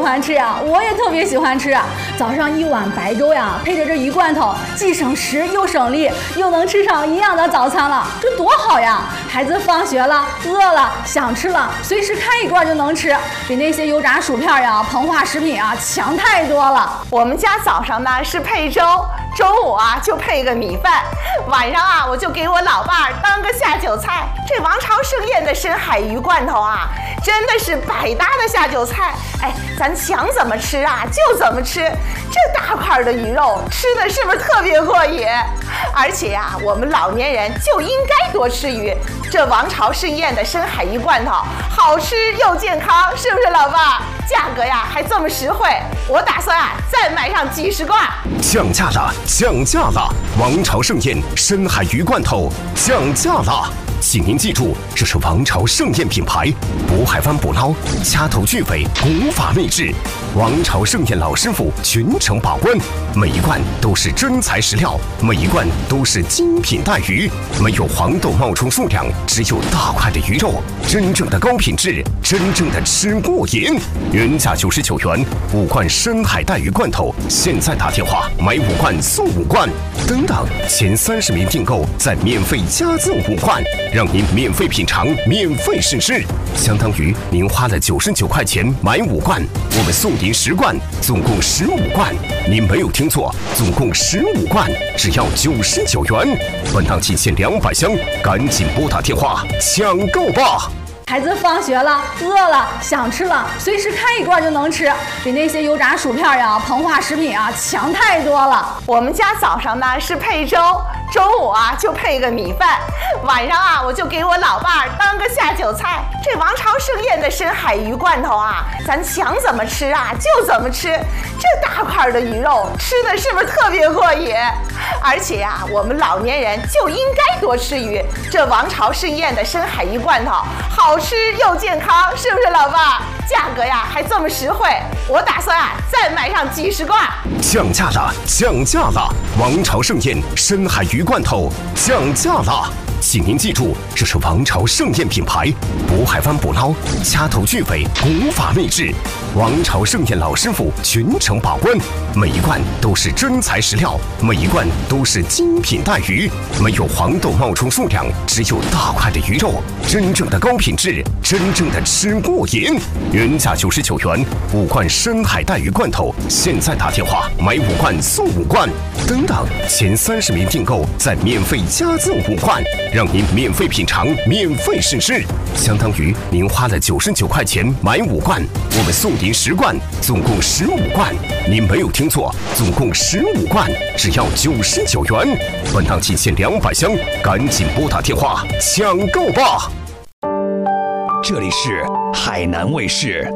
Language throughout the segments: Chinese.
欢吃呀，我也特别喜欢吃。早上一碗白粥呀，配着这鱼罐头，既省时又省力，又能吃上营养的早餐了，这多好呀！孩子放学了，饿了，想吃了，随时开一罐就能吃，比那些油炸薯片呀、膨化食品啊强太多了。 我们家早上呢是配粥，中午啊就配个米饭，晚上啊我就给我老伴儿当个下酒菜。这王朝盛宴的深海鱼罐头啊，真的是百搭的下酒菜。哎，咱想怎么吃啊就怎么吃，这大块的鱼肉吃的是不是特别过瘾？而且呀，我们老年人就应该多吃鱼。这王朝盛宴的深海鱼罐头好吃又健康，是不是老伴儿？价格呀还这么实惠，我打算啊再买上几10罐。 降价了，降价了！王朝盛宴深海鱼罐头降价了！请您记住，这是王朝盛宴品牌，渤海湾捕捞，掐头去尾，古法秘制。王朝盛宴老师傅全程把关，每一罐都是真材实料，每一罐都是精品带鱼，没有黄豆冒充数量，只有大块的鱼肉，真正的高品质，真正的吃过瘾。原价99元，5罐深海带鱼罐头，现在打电话买5罐送5罐，等等，前30名订购再免费加赠5罐。让您免费品尝，免费试吃，相当于您花了99块钱买5罐，我们送您10罐，总共15罐。您没有听错，总共15罐，只要99元。本档仅限200箱，赶紧拨打电话抢购吧！ 孩子放学了，饿了，想吃了，随时开一罐就能吃，比那些油炸薯片呀、膨化食品啊强太多了。 我们家早上呢是配粥，中午啊就配个米饭，晚上啊我就给我老伴儿当个下酒菜。这王朝盛宴的深海鱼罐头啊，咱想怎么吃啊就怎么吃，这大块的鱼肉吃的是不是特别过瘾？而且呀，我们老年人就应该多吃鱼。这王朝盛宴的深海鱼罐头好吃又健康，是不是老伴儿？价格呀还这么实惠，我打算啊再买上几10罐。 降价了，降价了！王朝盛宴深海鱼罐头降价了！请您记住，这是王朝盛宴品牌，渤海湾捕捞，掐头去尾，古法秘制。王朝盛宴老师傅全程把关，每一罐都是真材实料，每一罐都是精品带鱼，没有黄豆冒充数量，只有大块的鱼肉，真正的高品质，真正的吃过瘾。原价99元，5罐深海带鱼罐头，现在打电话买5罐送5罐，等等，前30名订购再免费加赠5罐。让您免费品尝，免费试吃，相当于您花了99块钱买5罐，我们送您10罐，总共15罐。您没有听错，总共15罐，只要99元。本档仅限200箱，赶紧拨打电话抢购吧！ 这里是海南卫视，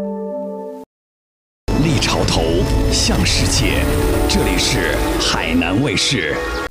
立潮头向世界，这里是海南卫视。